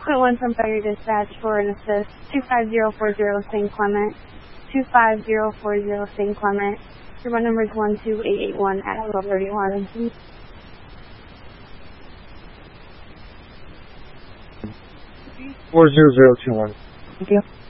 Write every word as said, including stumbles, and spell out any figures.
Point one from Fire Dispatch for an assist. two five zero four zero Saint Clement. two five zero four zero Saint Clement. Your run number is one two eight eight one at twelve thirty-one. four zero zero two one. Thank you.